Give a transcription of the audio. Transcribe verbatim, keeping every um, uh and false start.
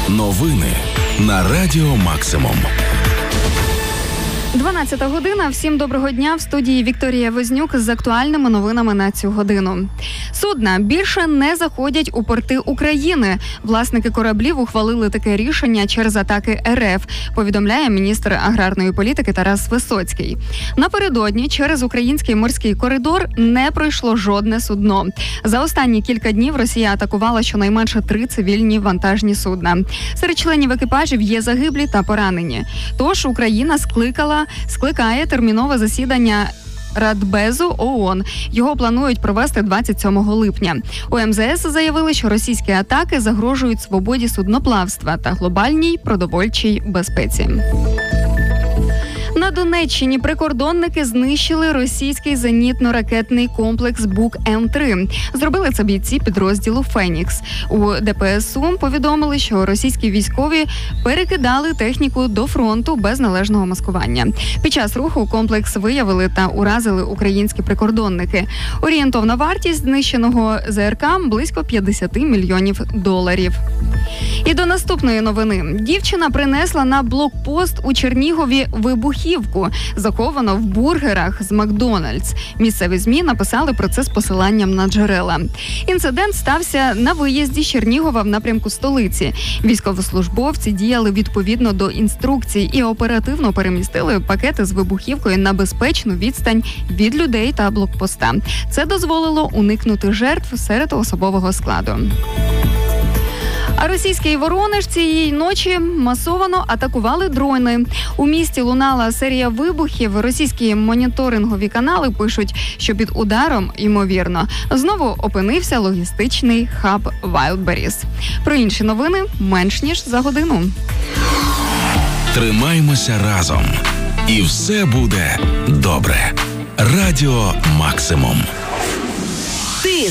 Новини на Радіо Максимум. дванадцята година. Всім доброго дня. В студії Вікторія Вознюк з актуальними новинами на цю годину. Судна більше не заходять у порти України. Власники кораблів ухвалили таке рішення через атаки РФ, повідомляє міністр аграрної політики Тарас Висоцький. Напередодні через український морський коридор не пройшло жодне судно. За останні кілька днів Росія атакувала щонайменше три цивільні вантажні судна. Серед членів екіпажів є загиблі та поранені. Тож Україна скликала скликає термінове засідання Радбезу ООН. Його планують провести двадцять сьомого липня. У ем зе ес заявили, що російські атаки загрожують свободі судноплавства та глобальній продовольчій безпеці. На Донеччині прикордонники знищили російський зенітно-ракетний комплекс Бук Ем три. Зробили це бійці підрозділу «Фенікс». У де пе ес у повідомили, що російські військові перекидали техніку до фронту без належного маскування. Під час руху комплекс виявили та уразили українські прикордонники. Орієнтовна вартість знищеного зе ер ка – близько п'ятдесят мільйонів доларів. І до наступної новини. Дівчина принесла на блокпост у Чернігові вибухівку, заховану в бургерах з Макдональдс. Місцеві ЗМІ написали про це з посиланням на джерела. Інцидент стався на виїзді з Чернігова в напрямку столиці. Військовослужбовці діяли відповідно до інструкцій і оперативно перемістили пакети з вибухівкою на безпечну відстань від людей та блокпоста. Це дозволило уникнути жертв серед особового складу. А російський Воронеж цієї ночі масовано атакували дрони. У місті лунала серія вибухів. Російські моніторингові канали пишуть, що під ударом, ймовірно, знову опинився логістичний хаб Wildberries. Про інші новини менш ніж за годину. Тримаймося разом. І все буде добре. Радіо Максимум. Ти